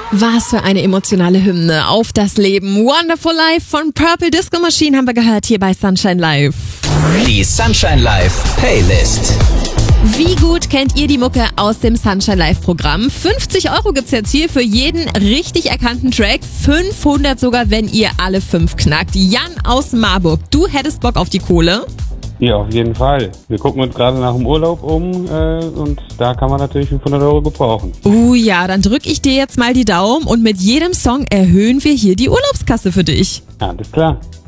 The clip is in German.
Was für eine emotionale Hymne auf das Leben. Wonderful Life von Purple Disco Machine haben wir gehört hier bei Sunshine Live. Die Sunshine Live Playlist. Wie gut kennt ihr die Mucke aus dem Sunshine Live Programm? 50 € gibt's jetzt hier für jeden richtig erkannten Track. 500 sogar, wenn ihr alle 5 knackt. Jan aus Marburg, du hättest Bock auf die Kohle? Ja, auf jeden Fall. Wir gucken uns gerade nach dem Urlaub um und da kann man natürlich 500 € gebrauchen. Ja, dann drück ich dir jetzt mal die Daumen und mit jedem Song erhöhen wir hier die Urlaubskasse für dich. Ja, alles klar.